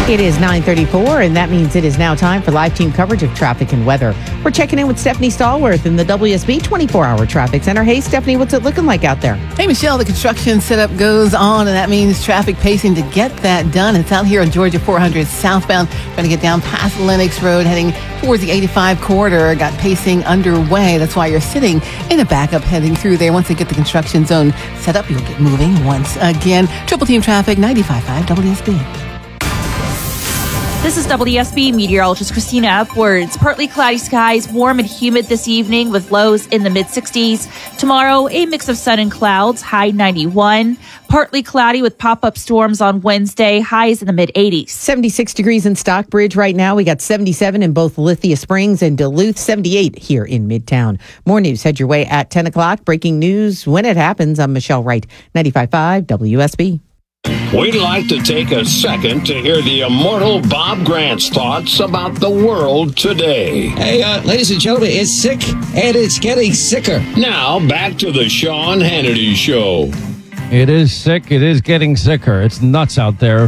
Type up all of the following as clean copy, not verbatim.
It is 9:34, and that means it is now time for live team coverage of traffic and weather. We're checking in with Stephanie Stallworth in the WSB 24-hour traffic center. Hey, Stephanie, what's it looking like out there? Hey, Michelle, the construction setup goes on, and that means traffic pacing to get that done. It's out here on Georgia 400 southbound, trying to get down past Lennox Road, heading towards the 85 corridor. Got pacing underway. That's why you're sitting in a backup heading through there. Once they get the construction zone set up, you'll get moving once again. Triple team traffic, 95.5 WSB. This is WSB meteorologist Christina Upwards. Partly cloudy skies, warm and humid this evening with lows in the mid-60s. Tomorrow, a mix of sun and clouds, high 91. Partly cloudy with pop-up storms on Wednesday, highs in the mid-80s. 76 degrees in Stockbridge right now. We got 77 in both Lithia Springs and Duluth, 78 here in Midtown. More news head your way at 10 o'clock. Breaking news when it happens. I'm Michelle Wright, 95.5 WSB. We'd like to take a second to hear the immortal Bob Grant's thoughts about the world today. Hey, ladies and gentlemen, it's sick, and it's getting sicker. Now, back to the Sean Hannity Show. It is sick. It is getting sicker. It's nuts out there.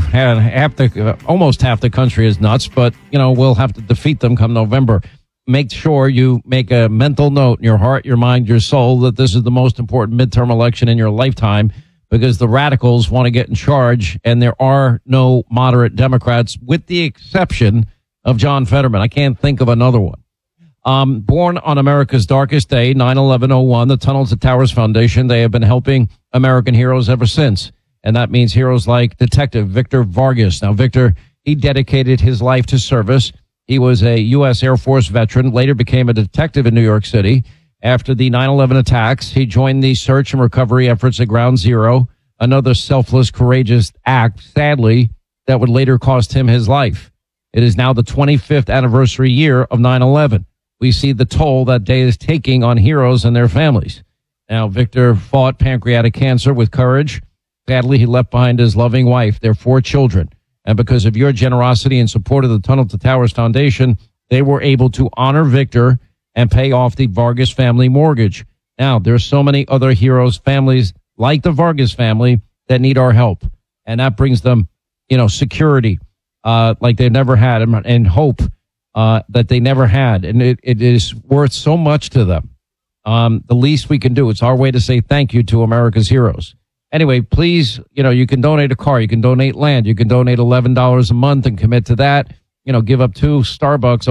Almost half the country is nuts, but, we'll have to defeat them come November. Make sure you make a mental note in your heart, your mind, your soul that this is the most important midterm election in your lifetime, because the radicals want to get in charge, and there are no moderate Democrats, with the exception of John Fetterman. I can't think of another one. Born on America's darkest day, 9/11/01, the Tunnels to Towers Foundation, they have been helping American heroes ever since. And that means heroes like Detective Victor Vargas. Now, Victor, he dedicated his life to service. He was a U.S. Air Force veteran, later became a detective in New York City. After the 9/11 attacks, he joined the search and recovery efforts at Ground Zero, another selfless, courageous act, sadly, that would later cost him his life. It is now the 25th anniversary year of 9/11. We see the toll that day is taking on heroes and their families. Now, Victor fought pancreatic cancer with courage. Sadly, he left behind his loving wife, their 4 children. And because of your generosity and support of the Tunnel to Towers Foundation, they were able to honor Victor and pay off the Vargas family mortgage. Now, there's so many other heroes, families like the Vargas family that need our help. And that brings them, security like they've never had, and hope that they never had. And it is worth so much to them. The least we can do, it's our way to say thank you to America's heroes. Anyway, please, you can donate a car, you can donate land, you can donate $11 a month and commit to that. Give up 2 Starbucks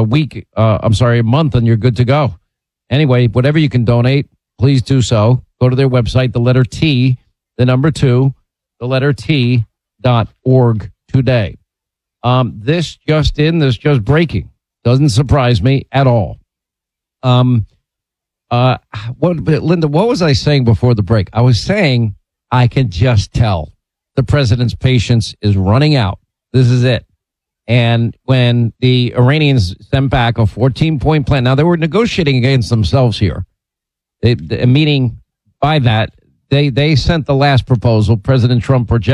a month, and you're good to go. Anyway, whatever you can donate, please do so. Go to their website, the letter T, the number 2, the letter T.org today. This just breaking. Doesn't surprise me at all. Linda, what was I saying before the break? I was saying I can just tell the president's patience is running out. This is it. And when the Iranians sent back a 14-point plan, now they were negotiating against themselves here. Meaning by that, they sent the last proposal. President Trump rejected.